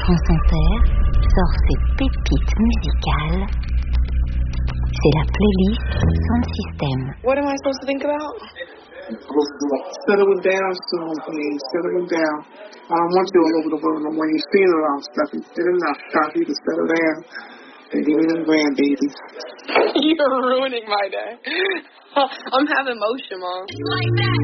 France Inter sort ses pépites musicales. C'est la playlist Sound System. What am I supposed to think about? Settle it down soon, please. Settle it down. I don't want you all over the world no more. You've seen it all, stuff. It's good enough. Time for you to settle down and give me them grandbabies. You're ruining my day. I'm having motion, Mom. Like that.